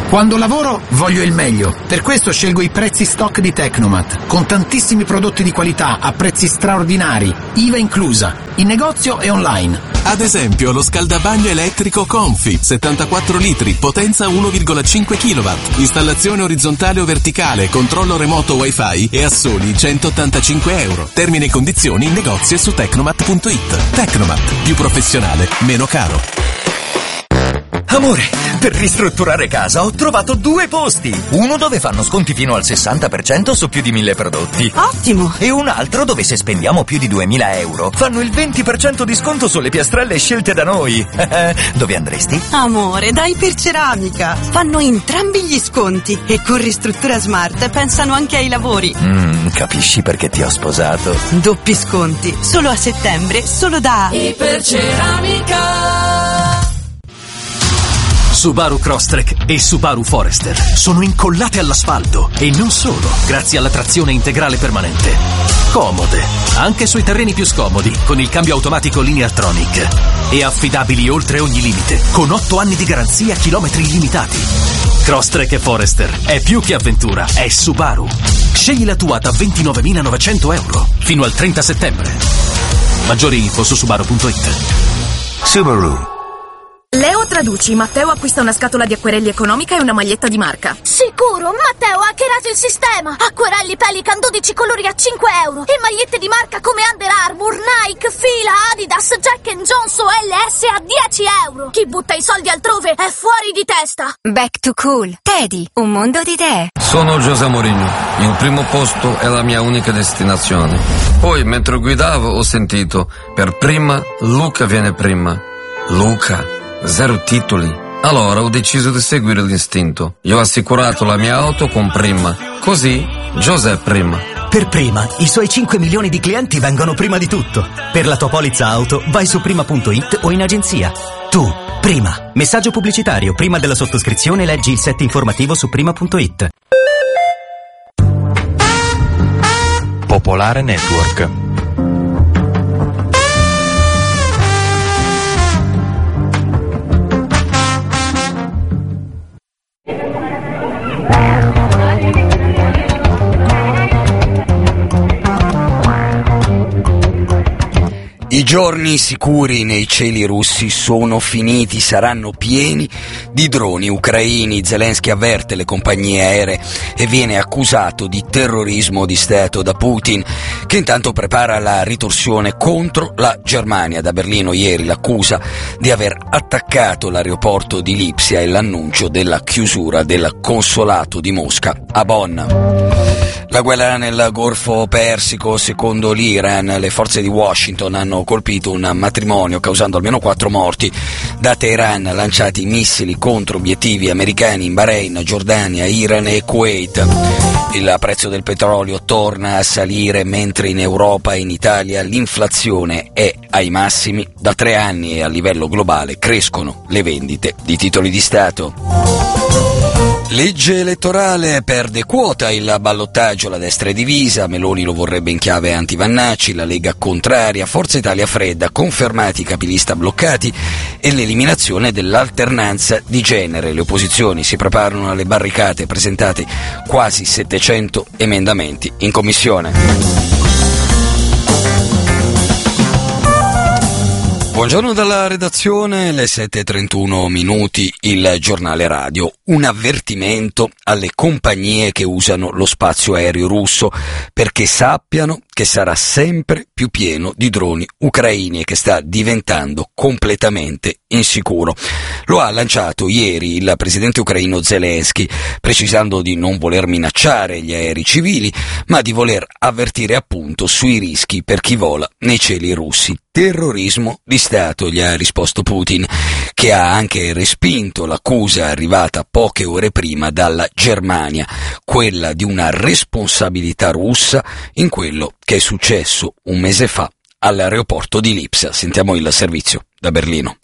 Quando lavoro voglio il meglio, per questo scelgo i prezzi stock di Tecnomat, con tantissimi prodotti di qualità a prezzi straordinari, IVA inclusa, in negozio e online. Ad esempio lo scaldabagno elettrico Confi, 74 litri, potenza 1,5 kW, installazione orizzontale o verticale, controllo remoto Wi-Fi e a soli 185 euro. Termini e condizioni in negozio e su tecnomat.it. Tecnomat, più professionale, meno caro. Amore, per ristrutturare casa ho trovato 2 posti. Uno dove fanno sconti fino al 60% su più di 1000 prodotti. Ottimo! E un altro dove se spendiamo più di 2000 euro fanno il 20% di sconto sulle piastrelle scelte da noi. Dove andresti? Amore, da Iperceramica. Fanno entrambi gli sconti e con Ristruttura Smart pensano anche ai lavori. Capisci perché ti ho sposato? Doppi sconti, solo a settembre, solo da Iperceramica. Subaru Crosstrek e Subaru Forester sono incollate all'asfalto e non solo, grazie alla trazione integrale permanente. Comode, anche sui terreni più scomodi, con il cambio automatico Lineartronic. E affidabili oltre ogni limite, con 8 anni di garanzia, chilometri illimitati. Crosstrek e Forester è più che avventura, è Subaru. Scegli la tua da 29.900 euro fino al 30 settembre. Maggiori info su Subaru.it. Subaru. Leo traduci, Matteo acquista una scatola di acquerelli economica e una maglietta di marca. Sicuro, Matteo ha hackerato il sistema. Acquerelli Pelican 12 colori a 5 euro e magliette di marca come Under Armour, Nike, Fila, Adidas, Jack Jones o LS a 10 euro. Chi butta i soldi altrove è fuori di testa. Back to Cool. Teddy, un mondo di idee. Sono José Mourinho. Il primo posto è la mia unica destinazione. Poi, mentre guidavo, ho sentito: per prima, Luca viene prima. Luca. 0 titoli. Allora ho deciso di seguire l'istinto. Io ho assicurato la mia auto con Prima. Così José Prima. Per Prima, i suoi 5 milioni di clienti vengono prima di tutto. Per la tua polizza auto, vai su prima.it o in agenzia. Tu, Prima. Messaggio pubblicitario. Prima della sottoscrizione leggi il set informativo su prima.it. Popolare Network. I giorni sicuri nei cieli russi sono finiti, saranno pieni di droni ucraini. Zelensky avverte le compagnie aeree e viene accusato di terrorismo di Stato da Putin, che intanto prepara la ritorsione contro la Germania. Da Berlino ieri l'accusa di aver attaccato l'aeroporto di Lipsia e l'annuncio della chiusura del consolato di Mosca a Bonn. La guerra nel Golfo Persico, secondo l'Iran, le forze di Washington hanno colpito un matrimonio causando almeno 4 morti. Da Teheran lanciati missili contro obiettivi americani in Bahrain, Giordania, Iran e Kuwait. Il prezzo del petrolio torna a salire mentre in Europa e in Italia l'inflazione è ai massimi da 3 anni e a livello globale crescono le vendite di titoli di Stato. Legge elettorale, perde quota il ballottaggio, la destra è divisa, Meloni lo vorrebbe in chiave anti-Vannacci, la Lega contraria, Forza Italia fredda, confermati i capilista bloccati e l'eliminazione dell'alternanza di genere. Le opposizioni si preparano alle barricate, presentate quasi 700 emendamenti in commissione. Buongiorno dalla redazione, le 7:31 minuti, il giornale radio. Un avvertimento alle compagnie che usano lo spazio aereo russo, perché sappiano che sarà sempre più pieno di droni ucraini e che sta diventando completamente insicuro. Lo ha lanciato ieri il presidente ucraino Zelensky, precisando di non voler minacciare gli aerei civili, ma di voler avvertire appunto sui rischi per chi vola nei cieli russi. Terrorismo di Stato, gli ha risposto Putin, che ha anche respinto l'accusa arrivata poche ore prima dalla Germania, quella di una responsabilità russa in quello che è successo un mese fa all'aeroporto di Lipsia. Sentiamo il servizio da Berlino.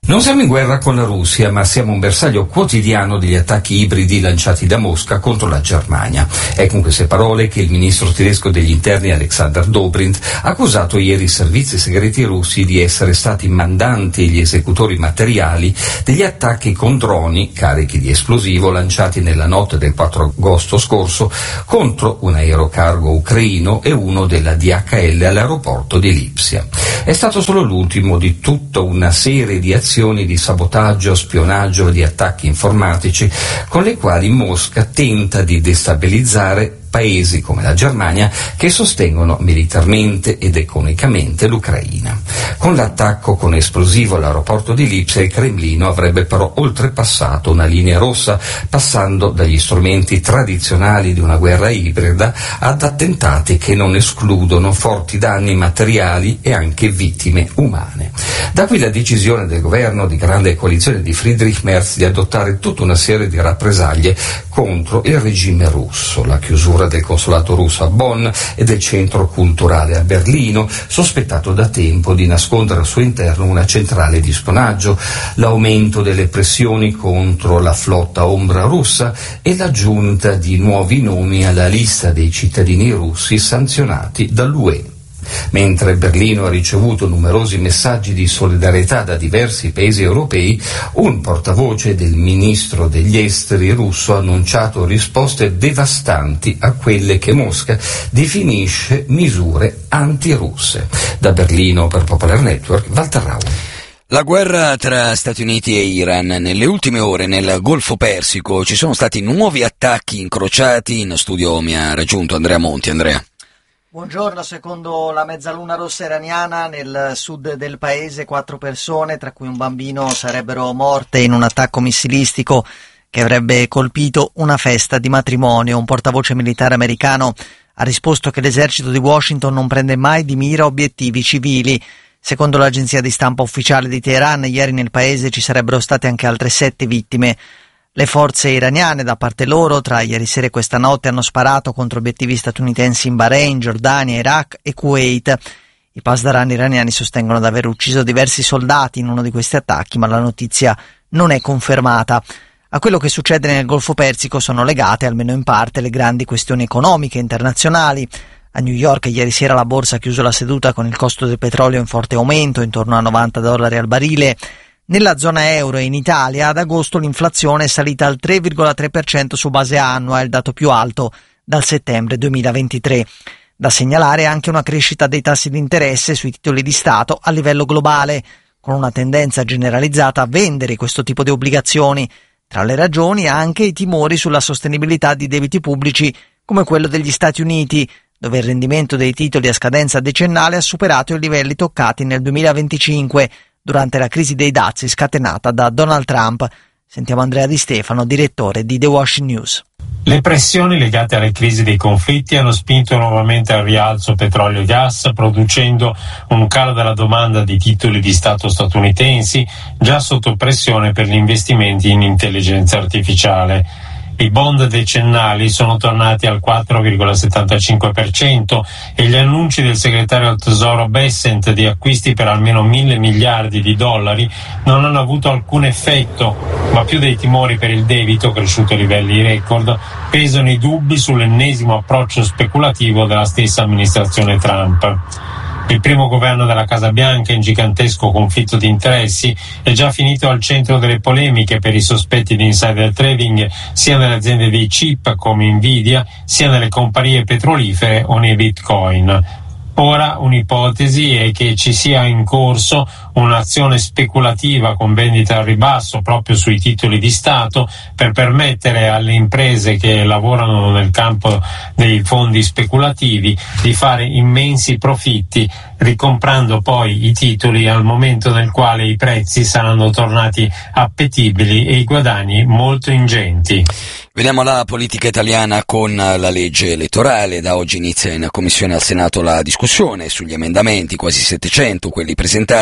Non siamo in guerra con la Russia, ma siamo un bersaglio quotidiano degli attacchi ibridi lanciati da Mosca contro la Germania. È con queste parole che il ministro tedesco degli interni Alexander Dobrindt ha accusato ieri i servizi segreti russi di essere stati mandanti e gli esecutori materiali degli attacchi con droni carichi di esplosivo lanciati nella notte del 4 agosto scorso contro un aerocargo ucraino e uno della DHL all'aeroporto di Lipsia. È stato solo l'ultimo di tutta una serie di azioni di sabotaggio, spionaggio e di attacchi informatici con le quali Mosca tenta di destabilizzare paesi come la Germania che sostengono militarmente ed economicamente l'Ucraina. Con l'attacco con esplosivo all'aeroporto di Lipsia il Cremlino avrebbe però oltrepassato una linea rossa, passando dagli strumenti tradizionali di una guerra ibrida ad attentati che non escludono forti danni materiali e anche vittime umane. Da qui la decisione del governo di grande coalizione di Friedrich Merz di adottare tutta una serie di rappresaglie contro il regime russo, la chiusura del consolato russo a Bonn e del centro culturale a Berlino, sospettato da tempo di nascondere al suo interno una centrale di spionaggio, l'aumento delle pressioni contro la flotta ombra russa e l'aggiunta di nuovi nomi alla lista dei cittadini russi sanzionati dall'UE. Mentre Berlino ha ricevuto numerosi messaggi di solidarietà da diversi paesi europei, un portavoce del ministro degli esteri russo ha annunciato risposte devastanti a quelle che Mosca definisce misure antirusse. Da Berlino per Popular Network, Walter Rau. La guerra tra Stati Uniti e Iran. Nelle ultime ore nel Golfo Persico ci sono stati nuovi attacchi incrociati. In studio mi ha raggiunto Andrea Monti. Andrea. Buongiorno, secondo la Mezzaluna Rossa iraniana nel sud del paese 4 persone, tra cui un bambino, sarebbero morte in un attacco missilistico che avrebbe colpito una festa di matrimonio. Un portavoce militare americano ha risposto che l'esercito di Washington non prende mai di mira obiettivi civili. Secondo l'agenzia di stampa ufficiale di Teheran, ieri nel paese ci sarebbero state anche altre 7 vittime. Le forze iraniane, da parte loro, tra ieri sera e questa notte, hanno sparato contro obiettivi statunitensi in Bahrain, Giordania, Iraq e Kuwait. I pasdaran iraniani sostengono di aver ucciso diversi soldati in uno di questi attacchi, ma la notizia non è confermata. A quello che succede nel Golfo Persico sono legate, almeno in parte, le grandi questioni economiche internazionali. A New York ieri sera la borsa ha chiuso la seduta con il costo del petrolio in forte aumento, intorno a $90 al barile. Nella zona euro e in Italia ad agosto l'inflazione è salita al 3,3% su base annua, il dato più alto dal settembre 2023. Da segnalare anche una crescita dei tassi di interesse sui titoli di Stato a livello globale, con una tendenza generalizzata a vendere questo tipo di obbligazioni. Tra le ragioni anche i timori sulla sostenibilità di debiti pubblici come quello degli Stati Uniti, dove il rendimento dei titoli a scadenza decennale ha superato i livelli toccati nel 2025, durante la crisi dei dazi scatenata da Donald Trump. Sentiamo Andrea Di Stefano, direttore di The Washington News. Le pressioni legate alle crisi dei conflitti hanno spinto nuovamente al rialzo petrolio e gas, producendo un calo della domanda di titoli di Stato statunitensi, già sotto pressione per gli investimenti in intelligenza artificiale. I bond decennali sono tornati al 4,75% e gli annunci del segretario al Tesoro Bessent di acquisti per almeno $1.000 miliardi non hanno avuto alcun effetto, ma più dei timori per il debito, cresciuto a livelli record, pesano i dubbi sull'ennesimo approccio speculativo della stessa amministrazione Trump. Il primo governo della Casa Bianca in gigantesco conflitto di interessi è già finito al centro delle polemiche per i sospetti di insider trading sia nelle aziende dei chip come Nvidia, sia nelle compagnie petrolifere o nei bitcoin. Ora un'ipotesi è che ci sia in corso un'azione speculativa con vendita al ribasso proprio sui titoli di Stato per permettere alle imprese che lavorano nel campo dei fondi speculativi di fare immensi profitti, ricomprando poi i titoli al momento nel quale i prezzi saranno tornati appetibili e i guadagni molto ingenti. Veniamo alla politica italiana con la legge elettorale. Da oggi inizia in commissione al Senato la discussione sugli emendamenti, quasi 700 quelli presentati,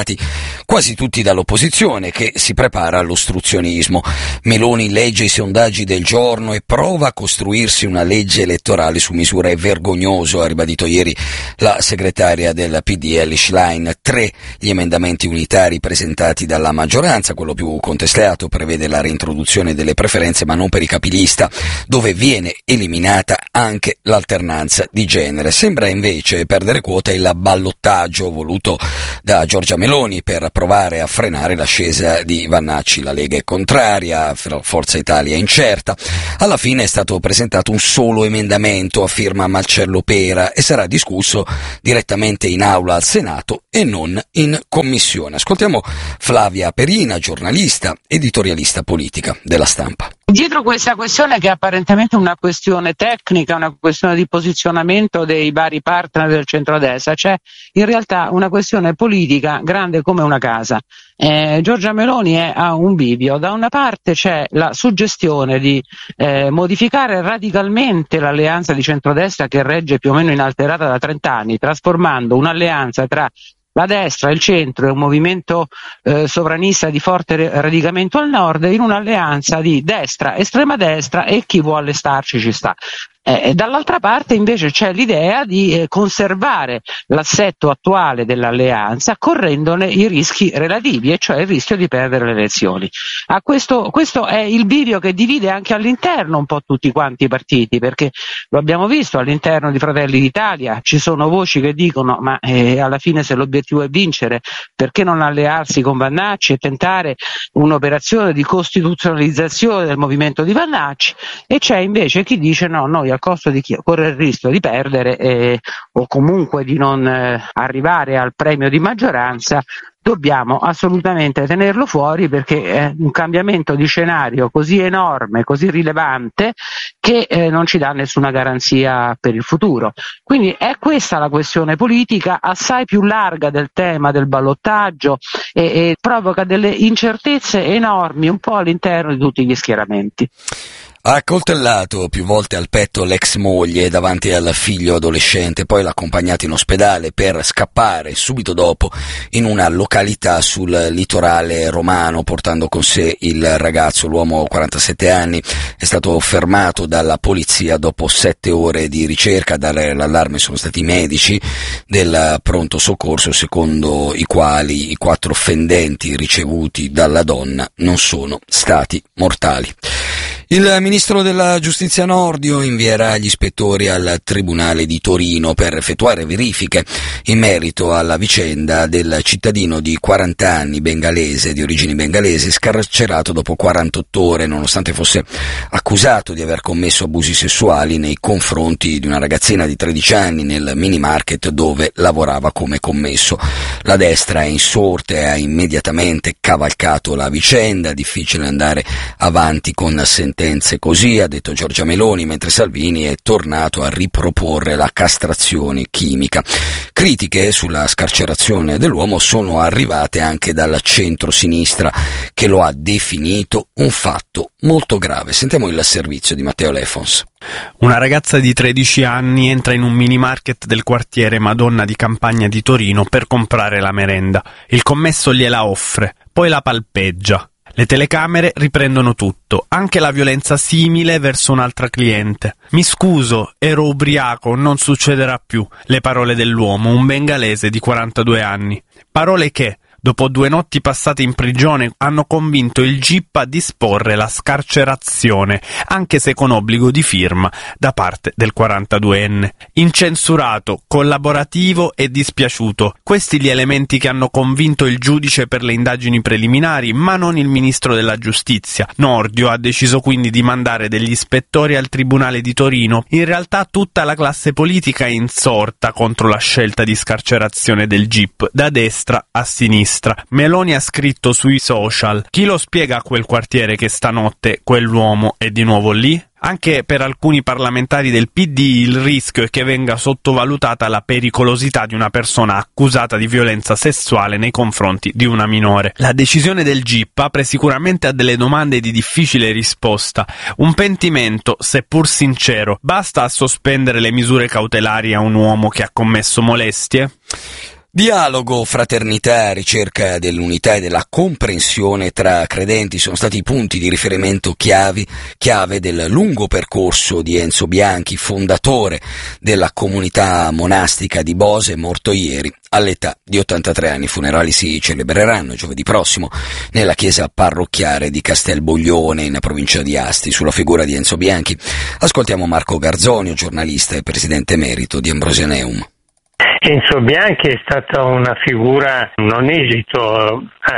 quasi tutti dall'opposizione, che si prepara all'ostruzionismo. Meloni legge i sondaggi del giorno e prova a costruirsi una legge elettorale su misura. È vergognoso, ha ribadito ieri la segretaria del PD Elly Schlein. 3 gli emendamenti unitari presentati dalla maggioranza. Quello più contestato prevede la reintroduzione delle preferenze, ma non per i capilista, dove viene eliminata anche l'alternanza di genere. Sembra invece perdere quota il ballottaggio voluto da Giorgia Meloni per provare a frenare l'ascesa di Vannacci. La Lega è contraria, Forza Italia è incerta. Alla fine è stato presentato un solo emendamento a firma Marcello Pera e sarà discusso direttamente in aula al Senato e non in commissione. Ascoltiamo Flavia Perina, giornalista, editorialista politica della Stampa. Dietro questa questione, che è apparentemente una questione tecnica, una questione di posizionamento dei vari partner del centrodestra, c'è in realtà una questione politica grande come una casa. Giorgia Meloni ha un bivio. Da una parte c'è la suggestione di modificare radicalmente l'alleanza di centrodestra che regge più o meno inalterata da 30 anni, trasformando un'alleanza tra la destra, il centro e un movimento sovranista di forte radicamento al nord in un'alleanza di destra, estrema destra e chi vuole starci ci sta. Dall'altra parte invece c'è l'idea di conservare l'assetto attuale dell'alleanza correndone i rischi relativi, e cioè il rischio di perdere le elezioni. Questo è il bivio che divide anche all'interno un po' tutti quanti i partiti, perché lo abbiamo visto all'interno di Fratelli d'Italia, ci sono voci che dicono ma alla fine se l'obiettivo è vincere, perché non allearsi con Vannacci e tentare un'operazione di costituzionalizzazione del movimento di Vannacci, e c'è invece chi dice no, noi a costo di correre il rischio di perdere o comunque di non arrivare al premio di maggioranza, dobbiamo assolutamente tenerlo fuori, perché è un cambiamento di scenario così enorme, così rilevante, che non ci dà nessuna garanzia per il futuro. Quindi è questa la questione politica, assai più larga del tema del ballottaggio, e provoca delle incertezze enormi un po' all'interno di tutti gli schieramenti. Ha accoltellato più volte al petto l'ex moglie davanti al figlio adolescente, poi l'ha accompagnata in ospedale per scappare subito dopo in una località sul litorale romano, portando con sé il ragazzo. L'uomo, 47 anni, è stato fermato dalla polizia dopo 7 ore di ricerca. A dare l'allarme sono stati i medici del pronto soccorso, secondo i quali i 4 fendenti ricevuti dalla donna non sono stati mortali. Il ministro della Giustizia Nordio invierà gli ispettori al Tribunale di Torino per effettuare verifiche in merito alla vicenda del cittadino di 40 anni bengalese, di origini bengalesi, scarcerato dopo 48 ore nonostante fosse accusato di aver commesso abusi sessuali nei confronti di una ragazzina di 13 anni nel mini market dove lavorava come commesso. La destra è insorta e ha immediatamente cavalcato la vicenda. Difficile andare avanti con sentenze così, ha detto Giorgia Meloni, mentre Salvini è tornato a riproporre la castrazione chimica. Critiche sulla scarcerazione dell'uomo sono arrivate anche dal centro-sinistra, che lo ha definito un fatto molto grave. Sentiamo il servizio di Matteo Lefons. Una ragazza di 13 anni entra in un mini market del quartiere Madonna di Campagna di Torino per comprare la merenda. Il commesso gliela offre, poi la palpeggia. Le telecamere riprendono tutto, anche la violenza simile verso un'altra cliente. Mi scuso, ero ubriaco, non succederà più. Le parole dell'uomo, un bengalese di 42 anni. Parole che, dopo 2 notti passate in prigione, hanno convinto il GIP a disporre la scarcerazione, anche se con obbligo di firma, da parte del 42enne. Incensurato, collaborativo e dispiaciuto. Questi gli elementi che hanno convinto il giudice per le indagini preliminari, ma non il ministro della giustizia. Nordio ha deciso quindi di mandare degli ispettori al Tribunale di Torino. In realtà tutta la classe politica è insorta contro la scelta di scarcerazione del GIP, da destra a sinistra. Meloni ha scritto sui social: chi lo spiega a quel quartiere che stanotte quell'uomo è di nuovo lì? Anche per alcuni parlamentari del PD il rischio è che venga sottovalutata la pericolosità di una persona accusata di violenza sessuale nei confronti di una minore. La decisione del GIP apre sicuramente a delle domande di difficile risposta. Un pentimento, seppur sincero, basta a sospendere le misure cautelari a un uomo che ha commesso molestie? Dialogo, fraternità, ricerca dell'unità e della comprensione tra credenti sono stati i punti di riferimento chiave del lungo percorso di Enzo Bianchi, fondatore della comunità monastica di Bose, morto ieri all'età di 83 anni. I funerali si celebreranno giovedì prossimo nella chiesa parrocchiale di Castelboglione, in provincia di Asti. Sulla figura di Enzo Bianchi ascoltiamo Marco Garzonio, giornalista e presidente emerito di Ambrosianeum. Enzo Bianchi è stata una figura, non esito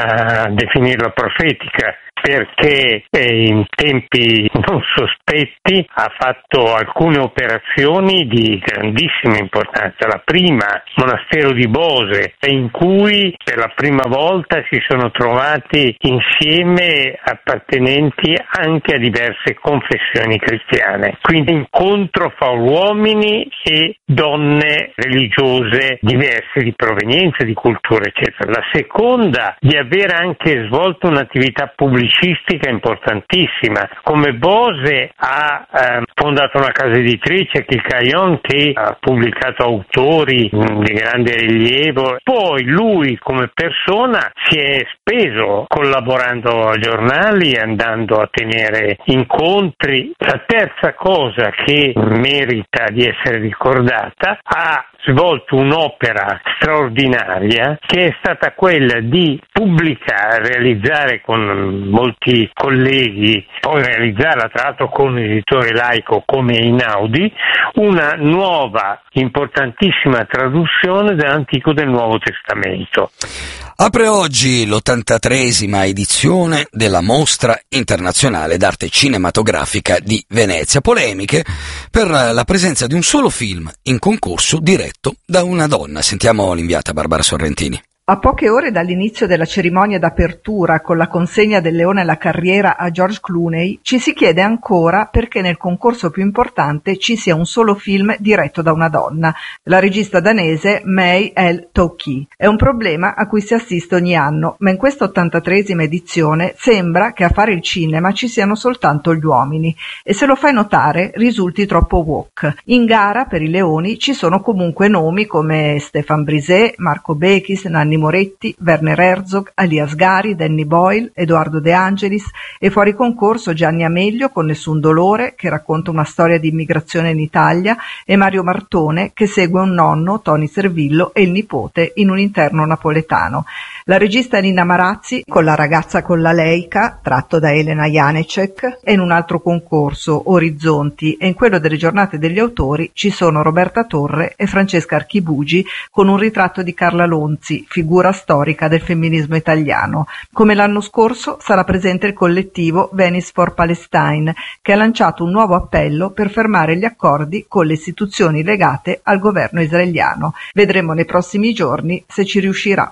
a definirla profetica, perché in tempi non sospetti ha fatto alcune operazioni di grandissima importanza. La prima, monastero di Bose, in cui per la prima volta si sono trovati insieme appartenenti anche a diverse confessioni cristiane. Quindi incontro fra uomini e donne religiose diverse di provenienza, di cultura, eccetera. La seconda, di aver anche svolto un'attività pubblicistica importantissima. Come Bose ha fondato una casa editrice, Kikayon, che ha pubblicato autori di grande rilievo. Poi lui come persona si è speso collaborando a giornali, andando a tenere incontri. La terza cosa che merita di essere ricordata, ha svolto un'opera straordinaria che è stata quella di pubblicare, realizzare con molti colleghi, poi realizzarla tra l'altro con un editore laico come Einaudi, una nuova importantissima traduzione dell'Antico e del Nuovo Testamento. Apre oggi l'83esima edizione della Mostra Internazionale d'Arte Cinematografica di Venezia. Polemiche per la presenza di un solo film in concorso diretto da una donna. Sentiamo l'inviata Barbara Sorrentini. A poche ore dall'inizio della cerimonia d'apertura con la consegna del Leone alla Carriera a George Clooney, ci si chiede ancora perché nel concorso più importante ci sia un solo film diretto da una donna, la regista danese May El Towkee. È un problema a cui si assiste ogni anno, ma in questa 83esima edizione sembra che a fare il cinema ci siano soltanto gli uomini e se lo fai notare risulti troppo woke. In gara per i Leoni ci sono comunque nomi come Stefan Brisé, Marco Bechis, Nanni Moretti, Werner Herzog, Ali Asghari, Danny Boyle, Edoardo De Angelis e fuori concorso Gianni Amelio con Nessun dolore, che racconta una storia di immigrazione in Italia, e Mario Martone, che segue un nonno, Tony Servillo, e il nipote in un interno napoletano. La regista Nina Marazzi con La ragazza con la Leica, tratto da Elena Janecek, e in un altro concorso, Orizzonti, e in quello delle giornate degli autori ci sono Roberta Torre e Francesca Archibugi con un ritratto di Carla Lonzi, figura storica del femminismo italiano. Come l'anno scorso sarà presente il collettivo Venice for Palestine, che ha lanciato un nuovo appello per fermare gli accordi con le istituzioni legate al governo israeliano. Vedremo nei prossimi giorni se ci riuscirà.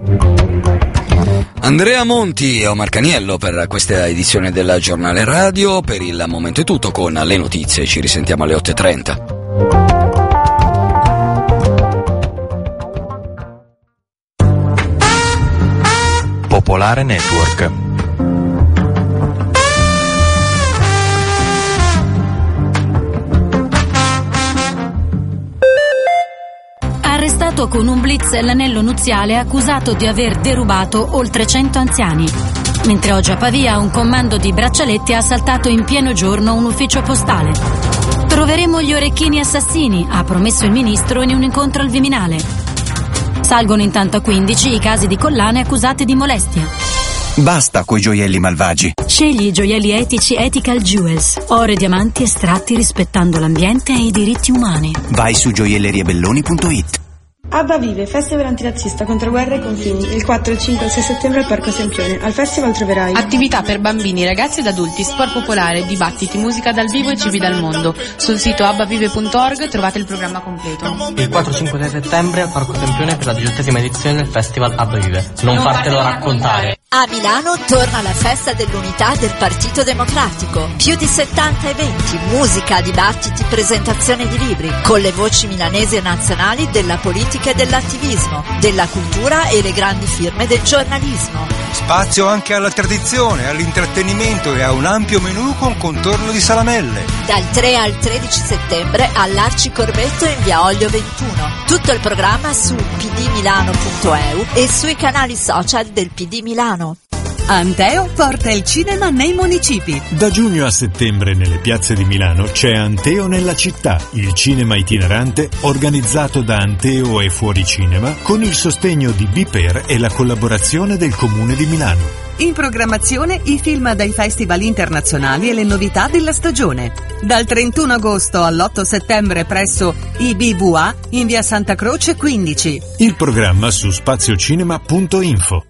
Andrea Monti e Omar Caniello per questa edizione del Giornale Radio. Per il momento è tutto con le notizie, ci risentiamo alle 8:30. Popolare Network. Arrestato con un blitz l'anello nuziale accusato di aver derubato oltre 100 anziani. Mentre oggi a Pavia un comando di braccialetti ha assaltato in pieno giorno un ufficio postale. Troveremo gli orecchini assassini, ha promesso il ministro in un incontro al Viminale. Salgono intanto a 15 i casi di collane accusate di molestia. Basta coi gioielli malvagi. Scegli i gioielli etici Ethical Jewels. Oro e diamanti estratti rispettando l'ambiente e i diritti umani. Vai su gioielleriabelloni.it. Abba Vive, festival antirazzista contro guerra e confini, il 4, il 5 e il 6 settembre al Parco Sempione. Al festival troverai attività per bambini, ragazzi ed adulti, sport popolare, dibattiti, musica dal vivo e cibi dal mondo. Sul sito abbavive.org trovate il programma completo. Il 4, 5 e 6 settembre al Parco Sempione per la 18ª edizione del festival Abba Vive. Non fartelo raccontare. A Milano torna la festa dell'unità del Partito Democratico. Più di 70 eventi, musica, dibattiti, presentazioni di libri, con le voci milanesi e nazionali della politica e dell'attivismo, della cultura e le grandi firme del giornalismo. Spazio anche alla tradizione, all'intrattenimento e a un ampio menù con contorno di salamelle. Dal 3 al 13 settembre all'Arci Corbetto in via Oglio 21. Tutto il programma su pdmilano.eu e sui canali social del PD Milano. Anteo porta il cinema nei municipi. Da giugno a settembre nelle piazze di Milano c'è Anteo nella città, il cinema itinerante organizzato da Anteo e Fuori Cinema con il sostegno di Biper e la collaborazione del Comune di Milano. In programmazione i film dai festival internazionali e le novità della stagione. Dal 31 agosto all'8 settembre presso IBVA in via Santa Croce 15. Il programma su spaziocinema.info.